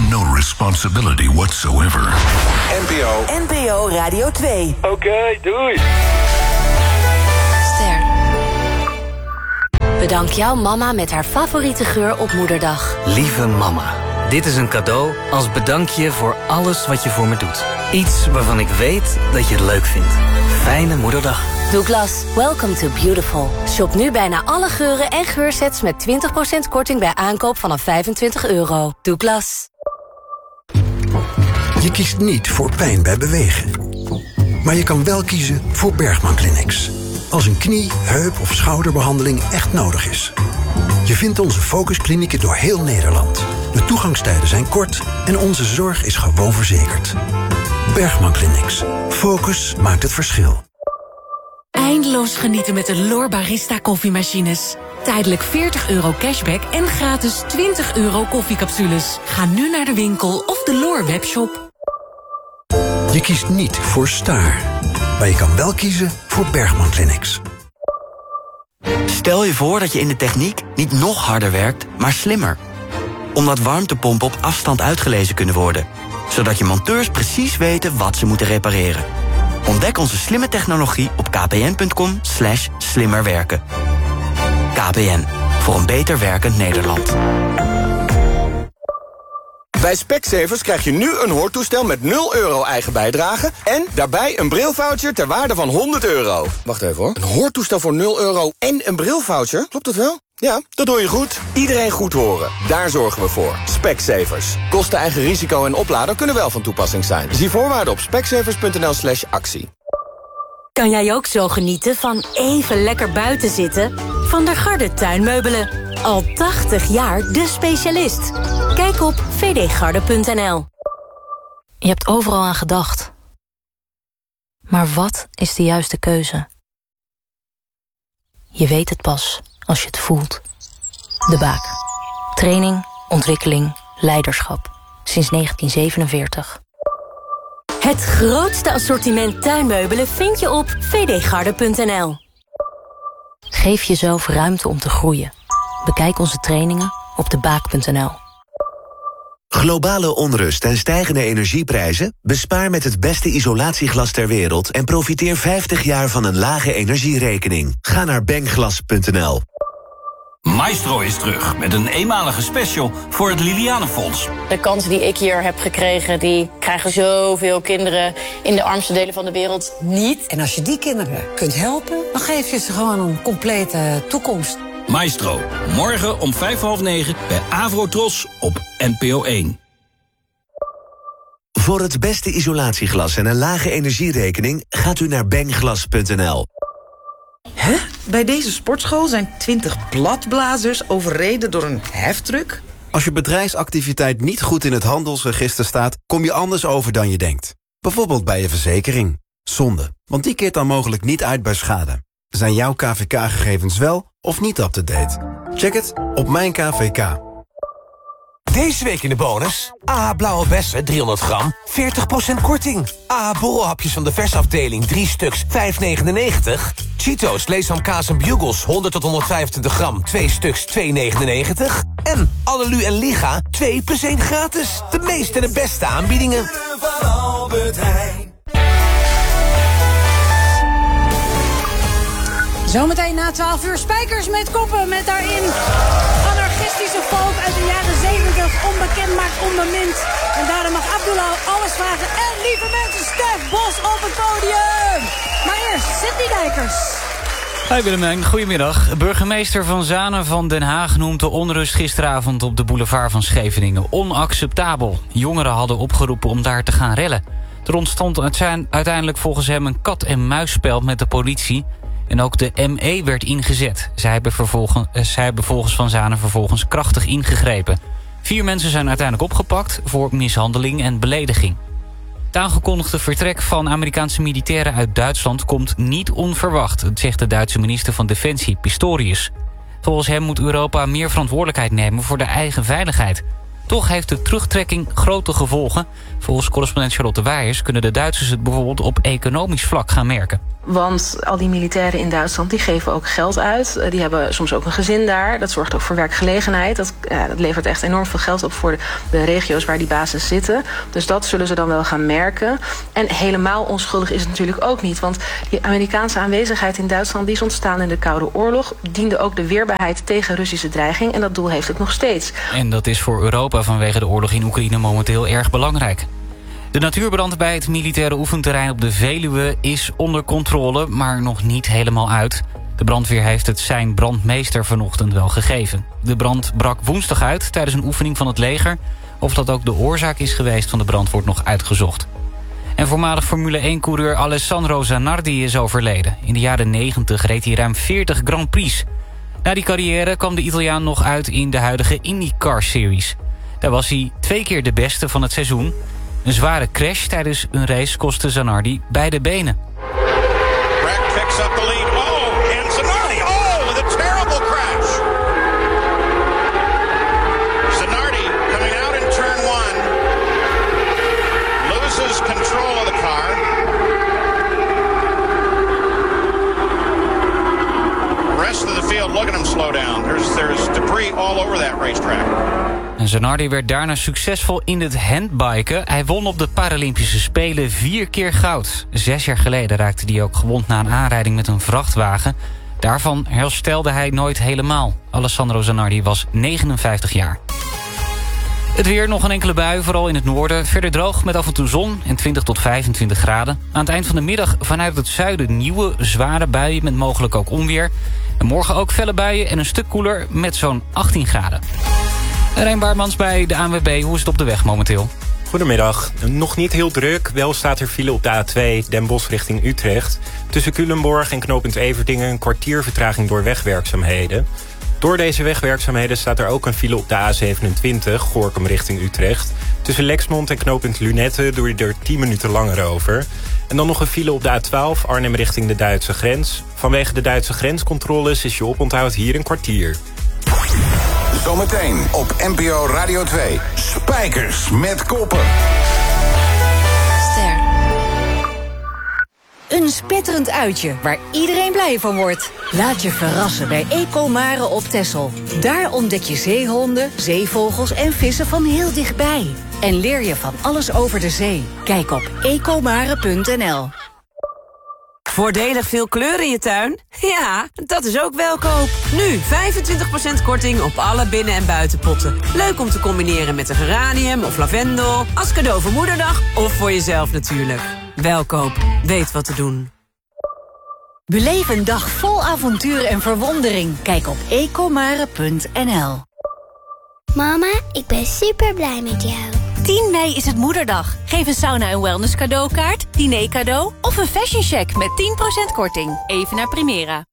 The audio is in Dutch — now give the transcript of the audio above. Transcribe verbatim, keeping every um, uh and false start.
no responsibility whatsoever. N P O. N P O Radio twee. Oké, okay, doei. Ster. Bedank jouw mama met haar favoriete geur op Moederdag. Lieve mama, dit is een cadeau als bedankje voor alles wat je voor me doet. Iets waarvan ik weet dat je het leuk vindt. Fijne Moederdag. Douglas, welcome to beautiful. Shop nu bijna alle geuren en geursets met twintig procent korting bij aankoop vanaf vijfentwintig euro. Douglas. Je kiest niet voor pijn bij bewegen. Maar je kan wel kiezen voor Bergman Clinics. Als een knie, heup of schouderbehandeling echt nodig is. Je vindt onze focusklinieken door heel Nederland. De toegangstijden zijn kort en onze zorg is gewoon verzekerd. Bergman Clinics. Focus maakt het verschil. Eindeloos genieten met de L'OR Barista koffiemachines. Tijdelijk veertig euro cashback en gratis twintig euro koffiecapsules. Ga nu naar de winkel of de L'OR webshop. Je kiest niet voor Staar. Maar je kan wel kiezen voor Bergman Clinics. Stel je voor dat je in de techniek niet nog harder werkt, maar slimmer. Omdat warmtepompen op afstand uitgelezen kunnen worden. Zodat je monteurs precies weten wat ze moeten repareren. Ontdek onze slimme technologie op kpn.com slash slimmerwerken. K P N, voor een beter werkend Nederland. Bij Specsavers krijg je nu een hoortoestel met nul euro eigen bijdrage... en daarbij een brilvoucher ter waarde van honderd euro. Wacht even hoor. Een hoortoestel voor nul euro en een brilvoucher? Klopt dat wel? Ja, dat doe je goed. Iedereen goed horen. Daar zorgen we voor. Specsavers. Kosten, eigen risico en oplader kunnen wel van toepassing zijn. Zie voorwaarden op specsavers.nl slash actie. Kan jij ook zo genieten van even lekker buiten zitten? Van der Garde tuinmeubelen. Al tachtig jaar de specialist. Kijk op v d garde punt n l. Je hebt overal aan gedacht. Maar wat is de juiste keuze? Je weet het pas als je het voelt. De Baak. Training, ontwikkeling, leiderschap. Sinds negentien zevenenveertig. Het grootste assortiment tuinmeubelen vind je op v d garde punt n l. Geef jezelf ruimte om te groeien. Bekijk onze trainingen op de baak punt n l. Globale onrust en stijgende energieprijzen? Bespaar met het beste isolatieglas ter wereld... en profiteer vijftig jaar van een lage energierekening. Ga naar bengglas punt n l. Maestro is terug met een eenmalige special voor het Lilianenfonds. De kansen die ik hier heb gekregen, die krijgen zoveel kinderen in de armste delen van de wereld niet. En als je die kinderen kunt helpen, dan geef je ze gewoon een complete toekomst. Maestro, morgen om vijf half negen bij Avrotros op N P O één. Voor het beste isolatieglas en een lage energierekening gaat u naar bengglas punt n l. Hè? Bij deze sportschool zijn twintig bladblazers overreden door een heftruck? Als je bedrijfsactiviteit niet goed in het handelsregister staat, kom je anders over dan je denkt. Bijvoorbeeld bij je verzekering. Zonde, want die keert dan mogelijk niet uit bij schade. Zijn jouw K V K-gegevens wel of niet up-to-date? Check het op Mijn K V K. Deze week in de bonus. A H blauwe bessen, driehonderd gram, veertig procent korting. A H borrelhapjes van de versafdeling, drie stuks, vijf negenennegentig. Cheetos, leesham kaas en bugles, honderd tot honderdvijfentwintig gram, twee stuks, twee negenennegentig. En Allelu en Liga, twee plus één gratis. De meeste en de beste aanbiedingen. Zometeen na twaalf uur Spijkers met Koppen. Met daarin anarchistische folk uit de jaren zeventig. Onbekend maakt onbemind. En daarom mag Abdullah alles vragen. En lieve mensen, Stef Bos op het podium. Maar eerst Sidney Dijkers. Hi Willemijn, goedemiddag. Burgemeester Van Zanen van Den Haag noemt de onrust gisteravond op de boulevard van Scheveningen onacceptabel. Jongeren hadden opgeroepen om daar te gaan rellen. Er ontstond uiteindelijk volgens hem een kat-en-muisspel met de politie. En ook de M E werd ingezet. Zij hebben, vervolgens, zij hebben volgens Van Zanen vervolgens krachtig ingegrepen. Vier mensen zijn uiteindelijk opgepakt voor mishandeling en belediging. Het aangekondigde vertrek van Amerikaanse militairen uit Duitsland komt niet onverwacht, zegt de Duitse minister van Defensie Pistorius. Volgens hem moet Europa meer verantwoordelijkheid nemen voor de eigen veiligheid. Toch heeft de terugtrekking grote gevolgen. Volgens correspondent Charlotte Wijers kunnen de Duitsers het bijvoorbeeld op economisch vlak gaan merken. Want al die militairen in Duitsland die geven ook geld uit. Die hebben soms ook een gezin daar. Dat zorgt ook voor werkgelegenheid. Dat, ja, dat levert echt enorm veel geld op voor de, de regio's waar die bases zitten. Dus dat zullen ze dan wel gaan merken. En helemaal onschuldig is het natuurlijk ook niet. Want die Amerikaanse aanwezigheid in Duitsland die is ontstaan in de Koude Oorlog. Diende ook de weerbaarheid tegen Russische dreiging. En dat doel heeft het nog steeds. En dat is voor Europa vanwege de oorlog in Oekraïne momenteel erg belangrijk. De natuurbrand bij het militaire oefenterrein op de Veluwe is onder controle, maar nog niet helemaal uit. De brandweer heeft het zijn brandmeester vanochtend wel gegeven. De brand brak woensdag uit tijdens een oefening van het leger. Of dat ook de oorzaak is geweest van de brand wordt nog uitgezocht. En voormalig Formule één-coureur Alessandro Zanardi is overleden. In de jaren negentig reed hij ruim veertig Grand Prix. Na die carrière kwam de Italiaan nog uit in de huidige IndyCar Series. Daar was hij twee keer de beste van het seizoen. Een zware crash tijdens een race kostte Zanardi beide benen. Breck picks up the lead. Oh, and Zanardi, oh, with a terrible crash. Zanardi coming out in turn one. Loses control of the car. The rest of the field, look at him slow down. There's, there's debris all over that racetrack. En Zanardi werd daarna succesvol in het handbiken. Hij won op de Paralympische Spelen vier keer goud. Zes jaar geleden raakte hij ook gewond na een aanrijding met een vrachtwagen. Daarvan herstelde hij nooit helemaal. Alessandro Zanardi was negenenvijftig jaar. Het weer, nog een enkele bui, vooral in het noorden. Verder droog met af en toe zon en twintig tot vijfentwintig graden. Aan het eind van de middag vanuit het zuiden nieuwe zware buien met mogelijk ook onweer. En morgen ook felle buien en een stuk koeler met zo'n achttien graden. Rijn Baarmans bij de A N W B. Hoe is het op de weg momenteel? Goedemiddag. Nog niet heel druk. Wel staat er file op de A twee Den Bosch richting Utrecht. Tussen Culemborg en knooppunt Everdingen een kwartier vertraging door wegwerkzaamheden. Door deze wegwerkzaamheden staat er ook een file op de A zevenentwintig Gorinchem richting Utrecht. Tussen Lexmond en knooppunt Lunette doe je er tien minuten langer over. En dan nog een file op de A twaalf Arnhem richting de Duitse grens. Vanwege de Duitse grenscontroles is je oponthoud hier een kwartier. Zometeen op N P O Radio twee. Spijkers met koppen. Ster. Een spetterend uitje waar iedereen blij van wordt. Laat je verrassen bij Ecomare op Texel. Daar ontdek je zeehonden, zeevogels en vissen van heel dichtbij. En leer je van alles over de zee. Kijk op ecomare punt n l. Voordelig veel kleur in je tuin? Ja, dat is ook Welkoop. Nu vijfentwintig procent korting op alle binnen- en buitenpotten. Leuk om te combineren met een geranium of lavendel. Als cadeau voor moederdag of voor jezelf natuurlijk. Welkoop, weet wat te doen. Beleef een dag vol avontuur en verwondering. Kijk op ecomare punt n l. Mama, ik ben super blij met jou. tien mei is het Moederdag. Geef een sauna- en wellness cadeaukaart, diner cadeau of een fashion check met tien procent korting. Even naar Primera.